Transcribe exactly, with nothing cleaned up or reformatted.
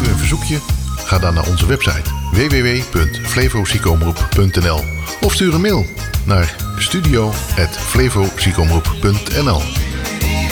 u een verzoekje? Ga dan naar onze website w w w punt flevoziekenomroep punt n l of stuur een mail naar studio apenstaartje flevoziekenomroep punt n l.